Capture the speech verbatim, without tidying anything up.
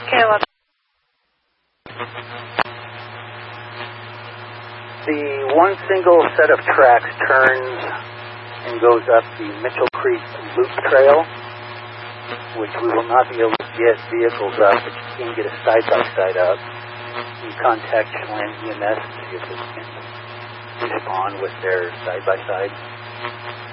Caleb. The one single set of tracks turns and goes up the Mitchell Creek Loop Trail, which we will not be able to get vehicles up, but you can get a side-by-side up. You contact Chelan E M S to see if they can respond with their side-by-side.